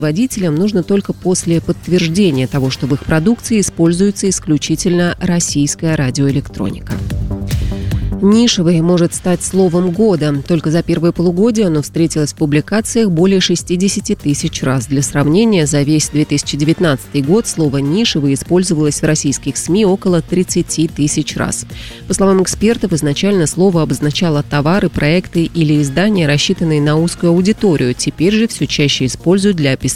Водителям нужно только после подтверждения того, что в их продукции используется исключительно российская радиоэлектроника. Нишевый может стать словом года. Только за первое полугодие оно встретилось в публикациях более 60 тысяч раз. Для сравнения, за весь 2019 год слово «нишевый» использовалось в российских СМИ около 30 тысяч раз. По словам экспертов, изначально слово обозначало товары, проекты или издания, рассчитанные на узкую аудиторию. Теперь же все чаще используют для описания